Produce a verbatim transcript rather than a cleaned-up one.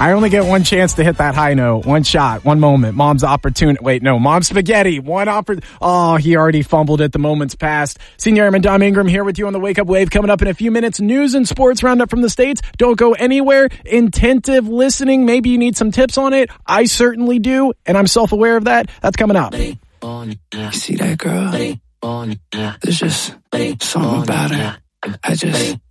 I only get one chance to hit that high note. One shot, one moment. Mom's opportunity. Wait, no, Mom's spaghetti. One oppor- Oh, he already fumbled it. The moment's passed. Senior Airman Dom Ingram here with you on the Wake Up Wave. Coming up in a few minutes, news and sports roundup from the States. Don't go anywhere. Intensive listening. Maybe you need some tips on it. I certainly do, and I'm self-aware of that. That's coming up. You see that girl? There's just something about her. I just